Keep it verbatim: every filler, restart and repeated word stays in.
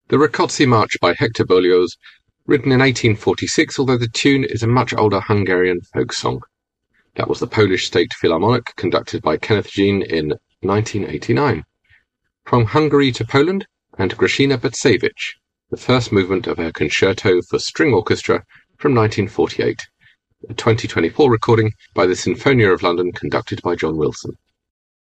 The Rákóczi March by Hector Berlioz, written in eighteen forty-six, although the tune is a much older Hungarian folk song. That was the Polish State Philharmonic, conducted by Kenneth Jean in nineteen eighty-nine. From Hungary to Poland, and Grażyna Bacewicz, the first movement of her Concerto for String Orchestra from nineteen forty-eight. A twenty twenty-four recording by the Sinfonia of London, conducted by John Wilson.